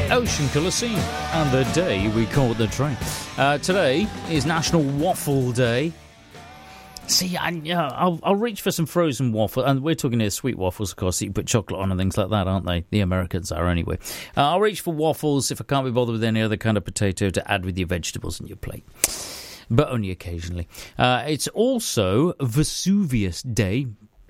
Ocean Colour Scene and the day we caught the train. Today is National Waffle Day. See, I'll reach for some frozen waffle, and we're talking here sweet waffles, of course, that you put chocolate on and things like that, aren't they? The Americans are, anyway. I'll reach for waffles if I can't be bothered with any other kind of potato to add with your vegetables in your plate, but only occasionally. It's also Vesuvius Day,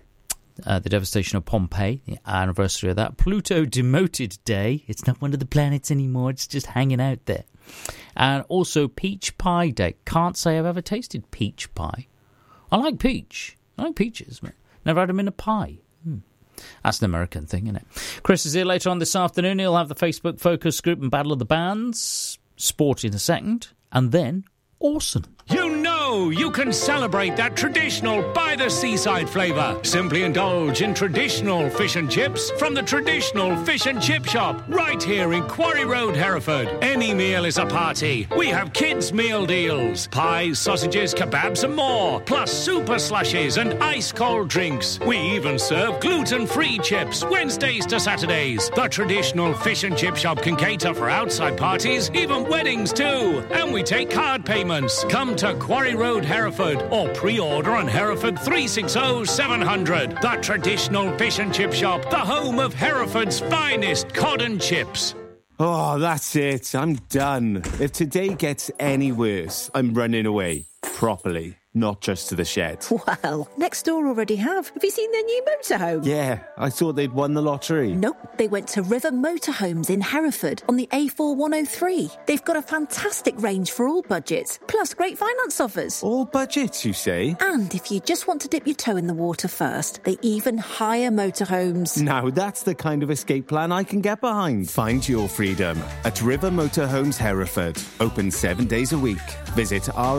the devastation of Pompeii, the anniversary of that. Pluto Demoted Day. It's not one of the planets anymore, it's just hanging out there. And also Peach Pie Day. Can't say I've ever tasted peach pie. I like peach. I like peaches, but never had them in a pie. That's an American thing, isn't it? Chris is here later on this afternoon. He'll have the Facebook focus group and Battle of the Bands, sport in a second, and then Orson. You know you can celebrate that traditional by-the-seaside flavour. Simply indulge in traditional fish and chips from the traditional fish and chip shop right here in Quarry Road, Hereford. Any meal is a party. We have kids' meal deals. Pies, sausages, kebabs and more. Plus super slushes and ice-cold drinks. We even serve gluten-free chips Wednesdays to Saturdays. The traditional fish and chip shop can cater for outside parties, even weddings too. And we take card payments. Come to Quarry Road, Hereford, or pre-order on Hereford 360 700. The traditional fish and chip shop, the home of Hereford's finest cod and chips. Oh, that's it. I'm done. If today gets any worse, I'm running away. Properly. Not just to the shed. Well, next door already have. Have you seen their new motorhome? Yeah, I thought they'd won the lottery. Nope, they went to River Motorhomes in Hereford on the A4103. They've got a fantastic range for all budgets, plus great finance offers. All budgets, you say? And if you just want to dip your toe in the water first, they even hire motorhomes. Now that's the kind of escape plan I can get behind. Find your freedom at River Motorhomes Hereford. Open 7 days a week. Visit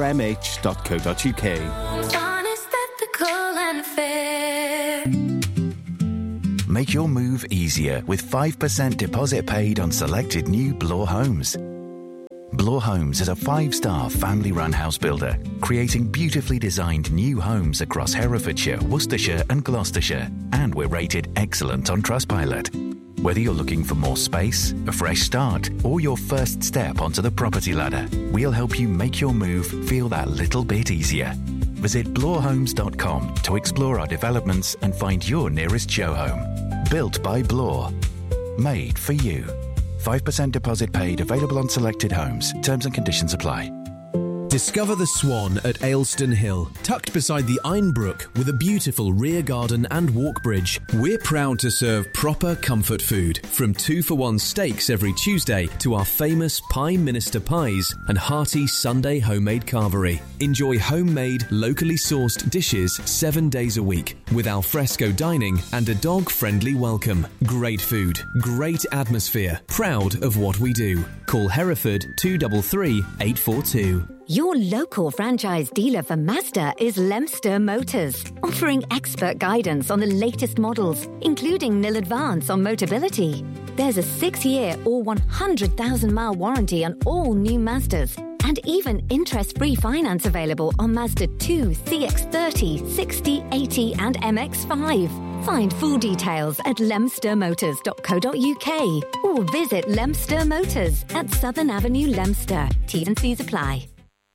rmh.co.uk. Honest, ethical and fair. Make your move easier with 5% deposit paid on selected new Bloor homes. Bloor Homes is a 5-star family-run house builder, creating beautifully designed new homes across Herefordshire, Worcestershire and Gloucestershire, and we're rated excellent on Trustpilot. Whether you're looking for more space, a fresh start, or your first step onto the property ladder, we'll help you make your move feel that little bit easier. Visit bloorhomes.com to explore our developments and find your nearest show home. Built by Bloor. Made for you. 5% deposit paid, available on selected homes. Terms and conditions apply. Discover the Swan at Aylstone Hill, tucked beside the Aynbrook with a beautiful rear garden and walk bridge. We're proud to serve proper comfort food, from 2-for-1 steaks every Tuesday to our famous Pie Minister pies and hearty Sunday homemade carvery. Enjoy homemade, locally sourced dishes 7 days a week with alfresco dining and a dog-friendly welcome. Great food, great atmosphere, proud of what we do. Call Hereford 233 842. Your local franchise dealer for Mazda is Lemster Motors, offering expert guidance on the latest models, including nil advance on Motability. There's a 6-year or 100,000-mile warranty on all new Mazdas, and even interest-free finance available on Mazda 2, CX-30, 60, 80 and MX-5. Find full details at lemstermotors.co.uk or visit Lemster Motors at Southern Avenue, Lemster. T's and C's apply.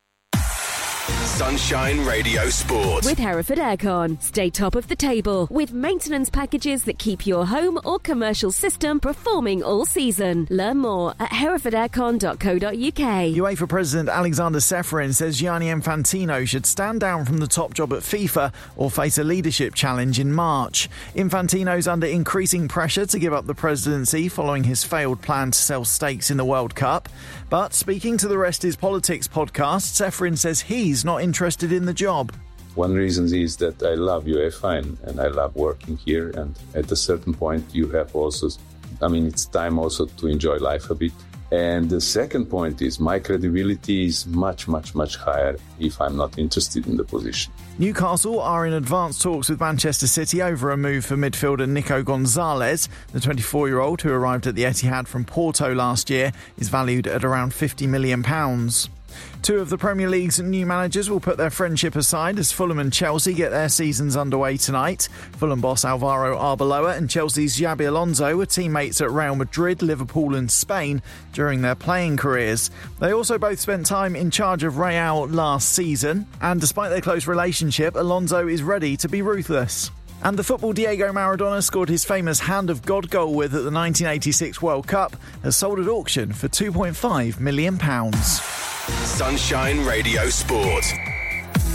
Sunshine Radio Sport. With Hereford Aircon. Stay top of the table with maintenance packages that keep your home or commercial system performing all season. Learn more at herefordaircon.co.uk. UEFA President Alexander Ceferin says Gianni Infantino should stand down from the top job at FIFA or face a leadership challenge in March. Infantino's under increasing pressure to give up the presidency following his failed plan to sell stakes in the World Cup. But speaking to the Rest is Politics podcast, Ceferin says he's not interested in the job. One reason is that I love UEFA and I love working here, and at a certain point you have also, it's time also to enjoy life a bit. And the second point is my credibility is much, much, much higher if I'm not interested in the position. Newcastle are in advanced talks with Manchester City over a move for midfielder Nico Gonzalez. The 24-year-old, who arrived at the Etihad from Porto last year, is valued at around £50 million. Two of the Premier League's new managers will put their friendship aside as Fulham and Chelsea get their seasons underway tonight. Fulham boss Alvaro Arbeloa and Chelsea's Xabi Alonso were teammates at Real Madrid, Liverpool and Spain during their playing careers. They also both spent time in charge of Real last season, and despite their close relationship, Alonso is ready to be ruthless. And the football Diego Maradona scored his famous Hand of God goal with at the 1986 World Cup has sold at auction for £2.5 million. Sunshine Radio Sport.